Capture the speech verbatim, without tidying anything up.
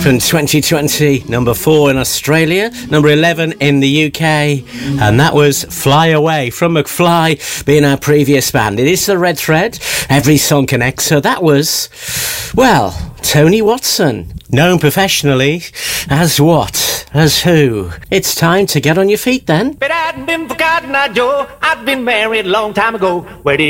from twenty twenty, number four in Australia, number eleven in the U K, and that was Fly Away from McFly, being our previous band. It is the red thread, every song connects, so that was, well, Tony Watson, known professionally as what? As who? It's time to get on your feet then. But I hadn't been forgotten, now, Joe. I'd been married a long time ago. Where did